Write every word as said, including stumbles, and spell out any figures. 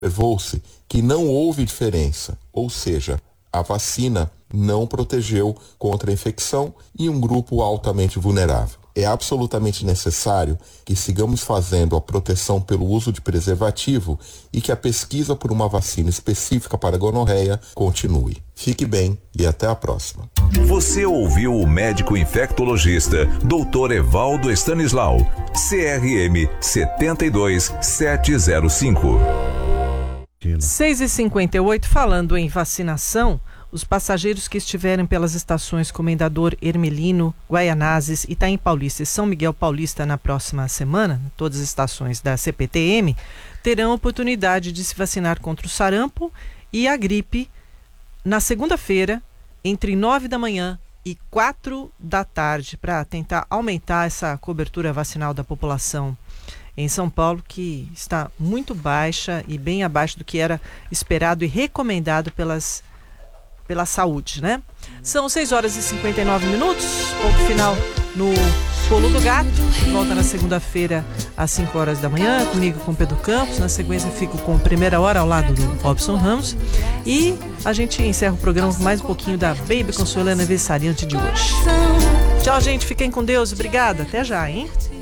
Observou-se que não houve diferença, ou seja, a vacina não protegeu contra a infecção em um grupo altamente vulnerável. É absolutamente necessário que sigamos fazendo a proteção pelo uso de preservativo e que a pesquisa por uma vacina específica para a gonorreia continue. Fique bem e até a próxima. Você ouviu o médico infectologista doutor Evaldo Stanislau, C R M sete dois sete zero cinco. seis e cinquenta e oito, falando em vacinação, os passageiros que estiverem pelas estações Comendador Hermelino, Guaianazes, Itaim Paulista e São Miguel Paulista na próxima semana, todas as estações da C P T M, terão oportunidade de se vacinar contra o sarampo e a gripe na segunda-feira, entre nove da manhã e quatro da tarde, para tentar aumentar essa cobertura vacinal da população em São Paulo, que está muito baixa e bem abaixo do que era esperado e recomendado pelas, pela saúde, né? São seis horas e cinquenta e nove minutos, ponto final no Pulo do Gato. Volta na segunda-feira às cinco horas da manhã, comigo com o Pedro Campos. Na sequência fico com Primeira Hora ao lado do Robson Ramos. E a gente encerra o programa com mais um pouquinho da Baby Consuelo aniversariante de hoje. Tchau, gente. Fiquem com Deus. Obrigada. Até já, hein?